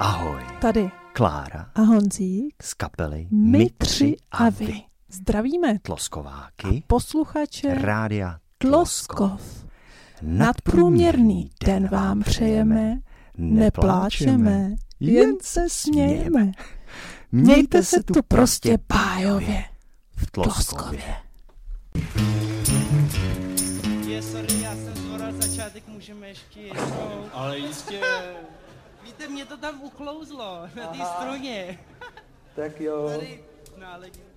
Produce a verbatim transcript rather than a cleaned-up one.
Ahoj. Tady Klára a Honzík z kapely My tři a vy. Zdravíme Tloskováky a posluchače Rádia Tloskov. Nadprůměrný den vám přejeme, nepláčeme, jen se smějeme. Mějte se tu prostě bájově v Tloskově. Je, sorry, já jsem zvoral začátek, můžeme ještě jednou. Ale jistě. Víte, mě to tam uklouzlo, na té struně. Tak jo. Tady náledím.